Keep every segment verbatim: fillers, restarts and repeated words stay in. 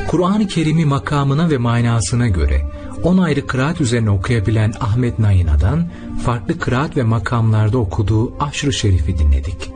Kur'an-ı Kerim'i makamına ve manasına göre on ayrı kıraat üzerine okuyabilen Ahmet Nayina'dan farklı kıraat ve makamlarda okuduğu Aşr-ı Şerif'i dinledik.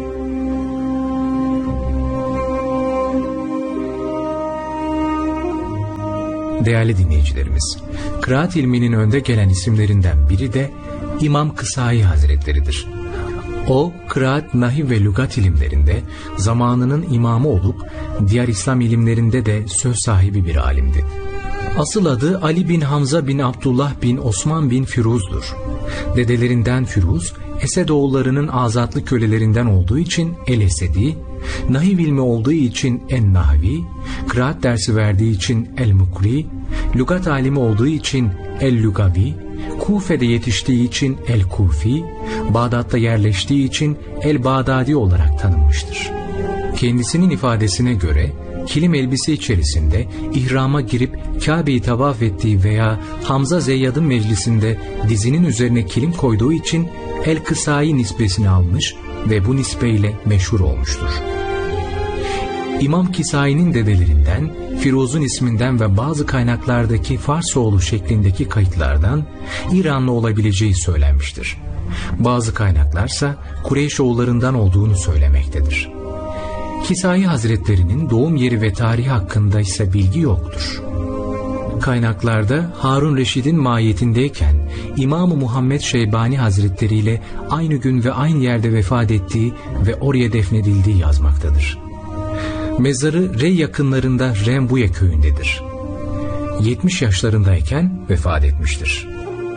Değerli dinleyicilerimiz, kıraat ilminin önde gelen isimlerinden biri de İmam Kısai Hazretleri'dir. O, kıraat, nahiv ve lügat ilimlerinde zamanının imamı olup diğer İslam ilimlerinde de söz sahibi bir alimdi. Asıl adı Ali bin Hamza bin Abdullah bin Osman bin Firuz'dur. Dedelerinden Firuz, Esedoğullarının azatlı kölelerinden olduğu için El-Esedi, nahiv ilmi olduğu için En-Nahvi, kıraat dersi verdiği için El-Mukri, lügat alimi olduğu için El-Lugavi, Kufe'de yetiştiği için El-Kufi, Bağdat'ta yerleştiği için El-Bağdadi olarak tanınmıştır. Kendisinin ifadesine göre kilim elbise içerisinde ihrama girip Kabe'yi tavaf ettiği veya Hamza Zeyyad'ın meclisinde dizinin üzerine kilim koyduğu için El-Kısai nisbesini almış ve bu nisbeyle meşhur olmuştur. İmam Kisai'nin dedelerinden, Firuz'un isminden ve bazı kaynaklardaki Farsoğlu şeklindeki kayıtlardan İranlı olabileceği söylenmiştir. Bazı kaynaklarsa Kureyşoğullarından olduğunu söylemektedir. Kisai Hazretlerinin doğum yeri ve tarihi hakkında ise bilgi yoktur. Kaynaklarda Harun Reşid'in mahiyetindeyken İmam-ı Muhammed Şeybani Hazretleri ile aynı gün ve aynı yerde vefat ettiği ve oraya defnedildiği yazmaktadır. Mezarı Rey yakınlarında Rembuye köyündedir. yetmiş yaşlarındayken vefat etmiştir.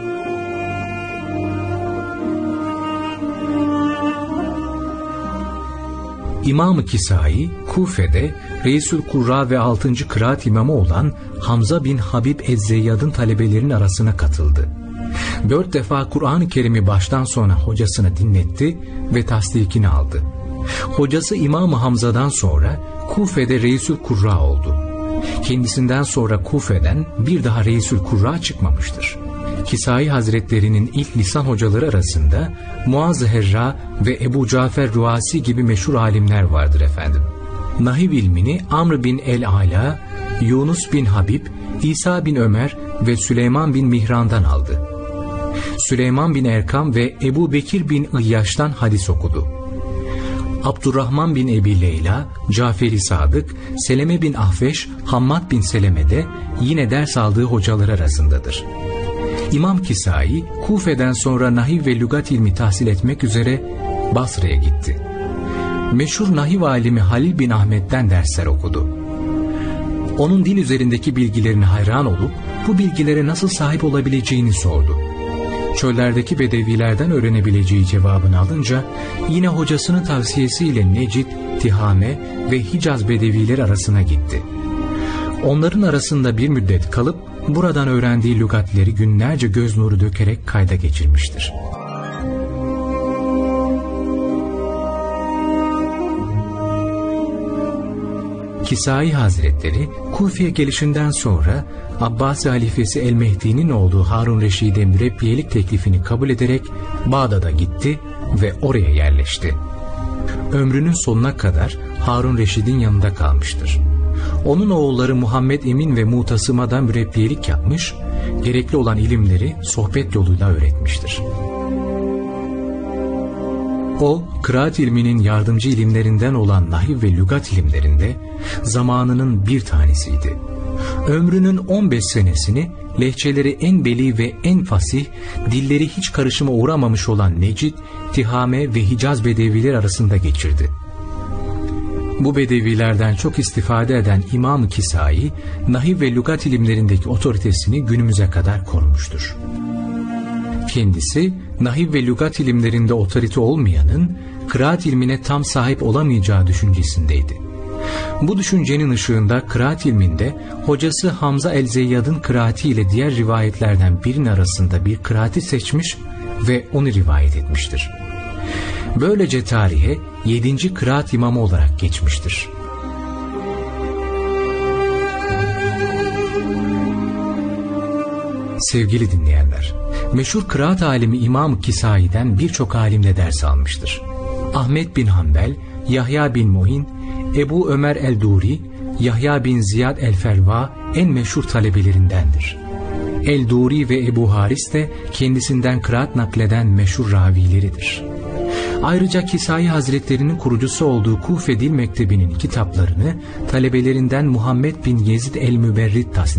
İmam-ı Kisai, Kufe'de Reisül Kurra ve altıncı kıraat imamı olan Hamza bin Habib Ez-Zeyyad'ın talebelerinin arasına katıldı. Dört defa Kur'an-ı Kerim'i baştan sona hocasına dinletti ve tasdikini aldı. Hocası İmam-ı Hamza'dan sonra Kufe'de Reisül Kurra oldu. Kendisinden sonra Kufe'den bir daha Reisül Kurra çıkmamıştır. Kisai Hazretlerinin ilk lisan hocaları arasında Muaz-ı Herra ve Ebu Cafer Ruasi gibi meşhur alimler vardır efendim. Nahiv ilmini Amr bin el-Ala, Yunus bin Habib, İsa bin Ömer ve Süleyman bin Mihran'dan aldı. Süleyman bin Erkam ve Ebu Bekir bin İyyaş'tan hadis okudu. Abdurrahman bin Ebi Leyla, Caferi Sadık, Seleme bin Ahveş, Hammad bin Seleme de yine ders aldığı hocalar arasındadır. İmam Kisai, Kufe'den sonra nahiv ve lügat ilmi tahsil etmek üzere Basra'ya gitti. Meşhur nahiv alimi Halil bin Ahmet'ten dersler okudu. Onun dil üzerindeki bilgilerine hayran olup bu bilgilere nasıl sahip olabileceğini sordu. Çöllerdeki bedevilerden öğrenebileceği cevabını alınca yine hocasının tavsiyesiyle Necid, Tihame ve Hicaz bedevileri arasına gitti. Onların arasında bir müddet kalıp buradan öğrendiği lügatleri günlerce göz nuru dökerek kayda geçirmiştir. Kisai Hazretleri Kufi'ye gelişinden sonra Abbasi halifesi El-Mehdi'nin olduğu Harun Reşid'e mürebbiyelik teklifini kabul ederek Bağdat'a gitti ve oraya yerleşti. Ömrünün sonuna kadar Harun Reşid'in yanında kalmıştır. Onun oğulları Muhammed Emin ve Mutasım'a da mürebbiyelik yapmış, gerekli olan ilimleri sohbet yoluyla öğretmiştir. O, kıraat ilminin yardımcı ilimlerinden olan nahiv ve lügat ilimlerinde zamanının bir tanesiydi. Ömrünün on beş senesini lehçeleri en beli ve en fasih, dilleri hiç karışıma uğramamış olan Necid, Tihame ve Hicaz bedeviler arasında geçirdi. Bu bedevilerden çok istifade eden İmam-ı Kisai, nahiv ve lügat ilimlerindeki otoritesini günümüze kadar korumuştur. Kendisi, nahiv ve lügat ilimlerinde otorite olmayanın, kıraat ilmine tam sahip olamayacağı düşüncesindeydi. Bu düşüncenin ışığında kıraat ilminde hocası Hamza el-Zeyyad'ın kıraati ile diğer rivayetlerden birinin arasında bir kıraati seçmiş ve onu rivayet etmiştir. Böylece tarihe yedinci kıraat imamı olarak geçmiştir. Sevgili dinleyenler, meşhur kıraat alimi İmam-ı Kisai'den birçok alimle ders almıştır. Ahmet bin Hanbel, Yahya bin Muhin, Ebu Ömer el-Duri, Yahya bin Ziyad el-Ferva en meşhur talebelerindendir. El-Duri ve Ebu Haris de kendisinden kıraat nakleden meşhur ravileridir. Ayrıca Kisai Hazretlerinin kurucusu olduğu Kufe Dil Mektebi'nin kitaplarını talebelerinden Muhammed bin Yezid el-Müberrid tasnif